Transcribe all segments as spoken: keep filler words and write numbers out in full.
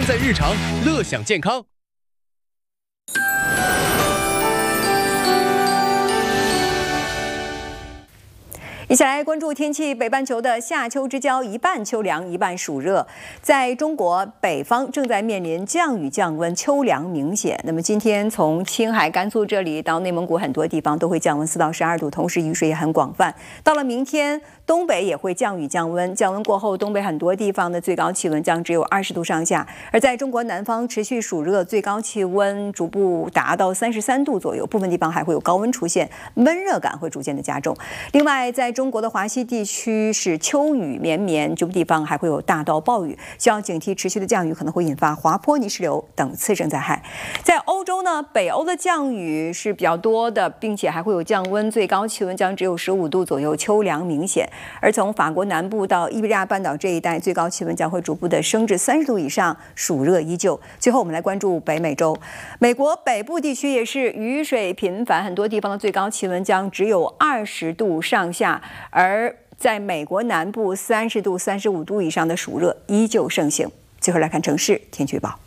在日常，乐享健康。 一起来关注天气。北半球的夏秋之交，一半秋凉，一半暑热。在中国北方正在面临降雨降温，秋凉明显。那么今天从青海、甘肃这里到内蒙古很多地方都会降温四到十二度，同时雨水也很广泛。到了明天，东北也会降雨降温，降温过后，东北很多地方的最高气温将只有二十度上下。而在中国南方持续暑热，最高气温逐步达到三十三度左右，部分地方还会有高温出现，闷热感会逐渐的加重。另外，在中国的华西地区是秋雨绵绵，局部地方还会有大到暴雨，需要警惕持续的降雨可能会引发滑坡、泥石流等次生灾害。在欧洲呢，北欧的降雨是比较多的，并且还会有降温，最高气温将只有十五度左右，秋凉明显。而从法国南部到伊比利亚半岛这一带，最高气温将会逐步的升至三十度以上，暑热依旧。最后，我们来关注北美洲，美国北部地区也是雨水频繁，很多地方的最高气温将只有二十度上下，而在美国南部三十度、三十五度以上的暑热依旧盛行。最后来看城市天气预报。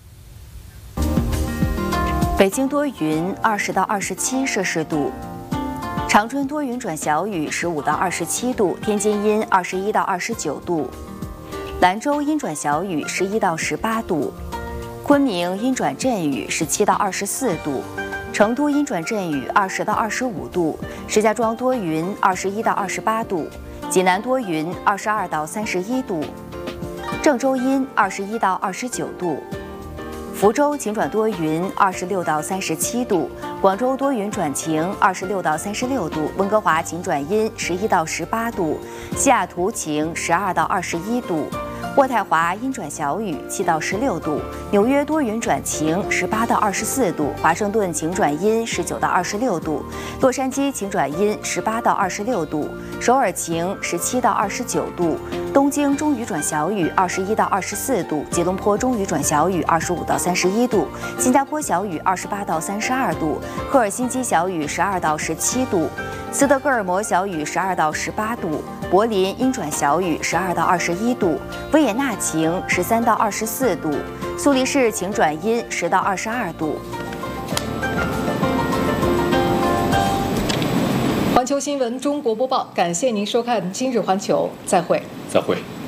北京多云，二十到二十七摄氏度。长春多云转小雨，十五到二十七度；天津阴，二十一到二十九度；兰州阴转小雨，十一到十八度；昆明阴转阵雨，十七到二十四度；成都阴转阵雨，二十到二十五度；石家庄多云，二十一到二十八度；济南多云，二十二到三十一度；郑州阴，二十一到二十九度；福州晴转多云，二十六到三十七度；广州多云转晴，二十六到三十六度；温哥华晴转阴，十一到十八度；西雅图晴，十二到二十一度；渥太华阴转小雨，七到十六度；纽约多云转晴，十八到二十四度；华盛顿晴转阴，十九到二十六度；洛杉矶晴转阴，十八到二十六度；首尔晴，十七到二十九度；东京中雨转小雨，二十一到二十四度；吉隆坡中雨转小雨，二十五到三十一度；新加坡小雨，二十八到三十二度；赫尔辛基小雨，十二到十七度；斯德哥尔摩小雨，十二到十八度；柏林阴转小雨，十二到二十一度；维也纳晴，十三到二十四度；苏黎世晴转阴，十到二十二度。 环球新闻中国播报，感谢您收看今日环球，再会。 再会。